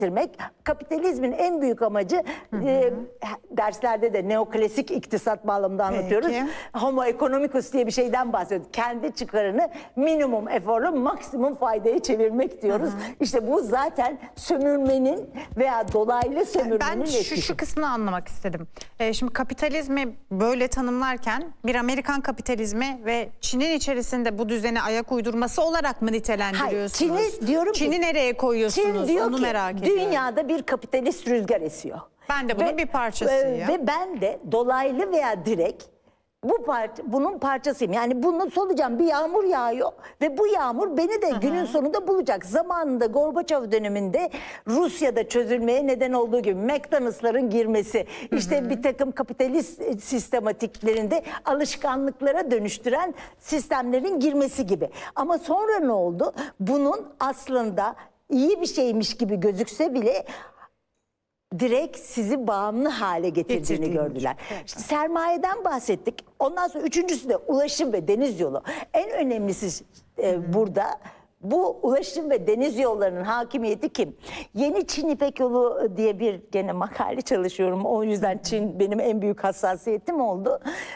Kapitalizmin en büyük amacı derslerde de neoklasik iktisat bağlamında anlatıyoruz. Peki. Homo economicus diye bir şeyden bahsediyoruz. Kendi çıkarını minimum eforla maksimum faydaya çevirmek diyoruz. İşte bu zaten sömürmenin veya dolaylı sömürmenin Ben şu kısmını anlamak istedim. Şimdi kapitalizmi böyle tanımlarken bir Amerikan kapitalizmi ve Çin'in içerisinde bu düzene ayak uydurması olarak mı nitelendiriyorsunuz? Hayır, Çin'i diyorum ki, Çin'i nereye koyuyorsunuz? Çin diyor onu ki merak ediyorum. dünyada bir kapitalist rüzgar esiyor. Ben de bunun bir parçasıyım. Ve ben de dolaylı veya direkt bunun parçasıyım. Yani bunu solucan bir yağmur yağıyor ve bu yağmur beni de günün sonunda bulacak. Zamanında Gorbaçov döneminde Rusya'da çözülmeye neden olduğu gibi McDonald's'ların girmesi, işte bir takım kapitalist sistematiklerinde alışkanlıklara dönüştüren sistemlerin girmesi gibi. Ama sonra ne oldu? Bunun aslında iyi bir şeymiş gibi gözükse bile direkt sizi bağımlı hale getirdiğini gördüler. Evet. İşte sermayeden bahsettik. Ondan sonra üçüncüsü de ulaşım ve deniz yolu. En önemlisi burada bu ulaşım ve deniz yollarının hakimiyeti kim? Yeni Çin İpek Yolu diye bir gene makale çalışıyorum. O yüzden Çin benim en büyük hassasiyetim oldu.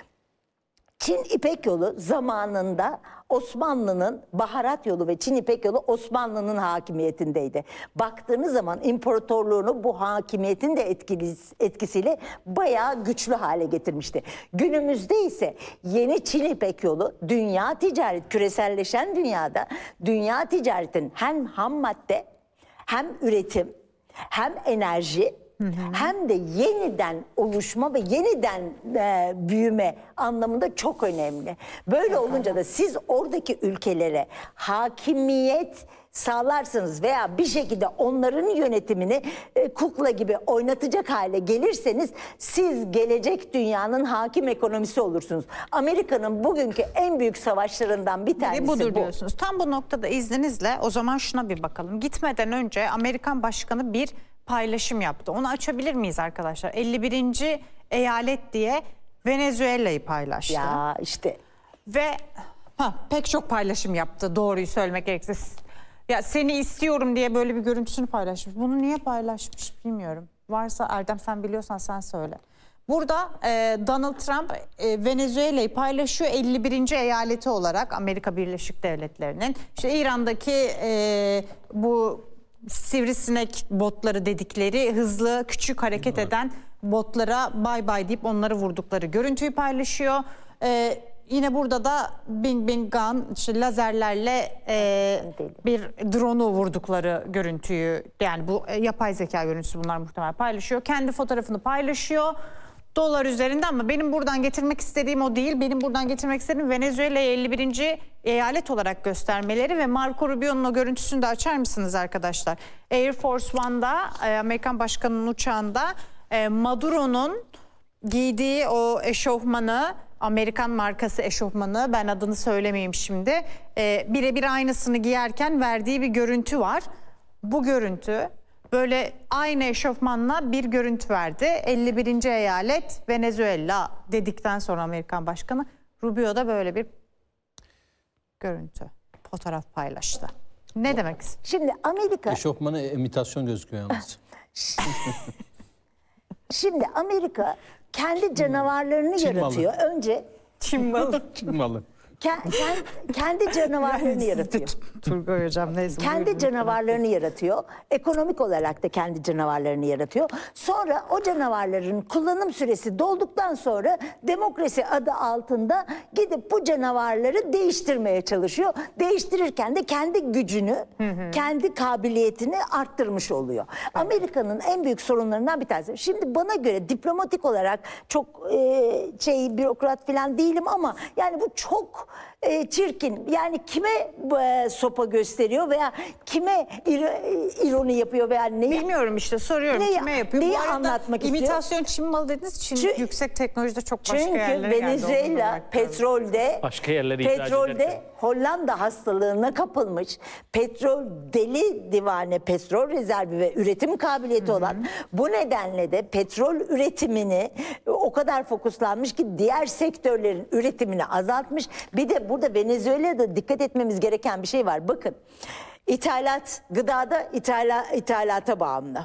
Çin İpek Yolu zamanında Osmanlı'nın baharat yolu ve Çin İpek Yolu Osmanlı'nın hakimiyetindeydi. Baktığınız zaman imparatorluğunu bu hakimiyetin de etkisiyle bayağı güçlü hale getirmişti. Günümüzde ise yeni Çin İpek Yolu dünya ticaret, küreselleşen dünyada dünya ticaretin hem ham madde hem üretim hem enerji hem de yeniden oluşma ve yeniden büyüme anlamında çok önemli. Böyle olunca da siz oradaki ülkelere hakimiyet sağlarsınız veya bir şekilde onların yönetimini kukla gibi oynatacak hale gelirseniz siz gelecek dünyanın hakim ekonomisi olursunuz. Amerika'nın bugünkü en büyük savaşlarından bir tanesi budur bu. diyorsunuz. Tam bu noktada izninizle o zaman şuna bir bakalım. Gitmeden önce Amerikan Başkanı bir paylaşım yaptı. Onu açabilir miyiz arkadaşlar? 51. eyalet diye Venezuela'yı paylaştı. Ya işte. Ve pek çok paylaşım yaptı, doğruyu söylemek gerekirse. Ya seni istiyorum diye böyle bir görüntüsünü paylaşmış. Bunu niye paylaşmış bilmiyorum. Varsa Erdem sen biliyorsan sen söyle. Burada Donald Trump Venezuela'yı paylaşıyor 51. eyaleti olarak Amerika Birleşik Devletleri'nin. İşte İran'daki bu sivrisinek botları dedikleri hızlı küçük hareket eden botlara bay bay deyip onları vurdukları görüntüyü paylaşıyor. Yine burada da Bing Bing Gun işte lazerlerle bir drone'u vurdukları görüntüyü, yani bu yapay zeka görüntüsü, bunlar muhtemelen paylaşıyor. Kendi fotoğrafını paylaşıyor dolar üzerinde, ama benim buradan getirmek istediğim o değil. Benim buradan getirmek istediğim Venezuela'yı 51. eyalet olarak göstermeleri ve Marco Rubio'nun o görüntüsünü de açar mısınız arkadaşlar? Air Force One'da Amerikan Başkanı'nın uçağında Maduro'nun giydiği o eşofmanı, Amerikan markası eşofmanı, ben adını söylemeyeyim şimdi, birebir aynısını giyerken verdiği bir görüntü var. Bu görüntü böyle aynı eşofmanla bir görüntü verdi. 51. eyalet Venezuela dedikten sonra Amerikan Başkanı Rubio da böyle bir görüntü, fotoğraf paylaştı. Ne demek istiyorsun? Şimdi Amerika... Eşofmanı imitasyon gözüküyor yalnız. Şimdi Amerika kendi canavarlarını yaratıyor. Önce Çin malı. Çin malı. kendi canavarlarını yaratıyor. Turgay Hocam neyse. Kendi canavarlarını yaratıyor. Ekonomik olarak da kendi canavarlarını yaratıyor. Sonra o canavarların kullanım süresi dolduktan sonra demokrasi adı altında gidip bu canavarları değiştirmeye çalışıyor. Değiştirirken de kendi gücünü, kendi kabiliyetini arttırmış oluyor. Amerika'nın en büyük sorunlarından bir tanesi. Şimdi bana göre diplomatik olarak çok bürokrat falan değilim ama yani bu çok çirkin. Yani kime sopa gösteriyor veya kime ironi yapıyor veya neyi... Bilmiyorum işte, soruyorum kime yapıyor. Neyi Bu arada anlatmak istiyor? İmitasyon Çin malı dediniz. Çin yüksek teknolojide çok başka yerlere geldi. Çünkü Venezuela petrolde, başka yerlere ihraç ederken. Hollanda hastalığına kapılmış, petrol deli divane petrol rezervi ve üretim kabiliyeti olan, bu nedenle de petrol üretimini o kadar fokuslanmış ki diğer sektörlerin üretimini azaltmış. Bir de burada Venezuela'da dikkat etmemiz gereken bir şey var. Bakın, İthalat, gıdada ithalata bağımlı.